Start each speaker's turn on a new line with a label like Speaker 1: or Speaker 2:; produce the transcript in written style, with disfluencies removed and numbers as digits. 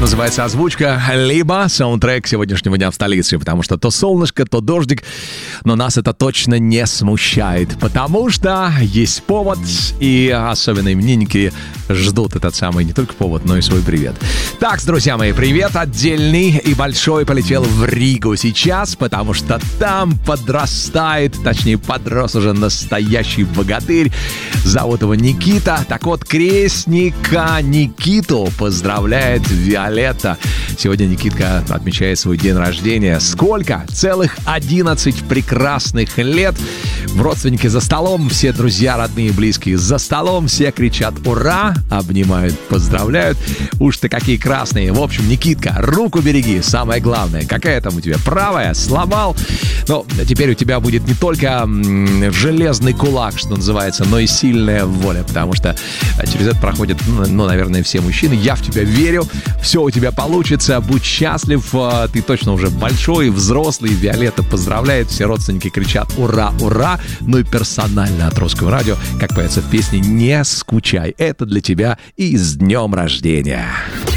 Speaker 1: называется озвучка, либо саундтрек сегодняшнего дня в столице, потому что то солнышко, то дождик, но нас это точно не смущает, потому что есть повод, и особенно именинники ждут этот самый не только повод, но и свой привет. Так, друзья мои, привет отдельный и большой полетел в Ригу сейчас, потому что там подрастает, точнее подрос уже настоящий богатырь. Зовут его Никита. Так вот, крестника Никиту поздравляет Виолетта. Сегодня Никитка отмечает свой день рождения. Сколько? Целых 11 прекрасных лет. Родственники за столом, все друзья, родные, близкие за столом, все кричат «Ура!», обнимают, поздравляют. Уж ты какие красные. В общем, Никитка, руку береги. Самое главное, какая там у тебя? Правая? Сломал? Но теперь у тебя будет не только железный кулак, что называется, но и сильная воля, потому что через это проходят, наверное, все мужчины. Я в тебя верю, все у тебя получится, будь счастлив, ты точно уже большой, взрослый. Виолетта поздравляет, все родственники кричат «Ура, ура!». Ну и персонально от Русского радио, как поется в песне, не скучай. Это для тебя и с днем рождения.